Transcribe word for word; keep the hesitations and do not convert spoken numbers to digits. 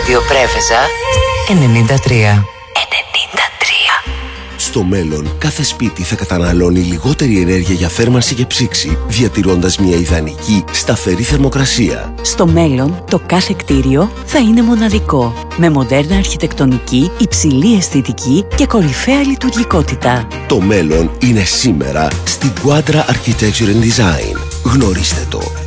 Ράδιο Πρέβεζα ενενήντα τρία. ενενήντα τρία. Στο μέλλον, κάθε σπίτι θα καταναλώνει λιγότερη ενέργεια για θέρμανση και ψήξη, διατηρώντας μια ιδανική, σταθερή θερμοκρασία. Στο μέλλον, το κάθε κτίριο θα είναι μοναδικό, με μοντέρνα αρχιτεκτονική, υψηλή αισθητική και κορυφαία λειτουργικότητα. Το μέλλον είναι σήμερα στην Quadra Architecture and Design. Γνωρίστε το.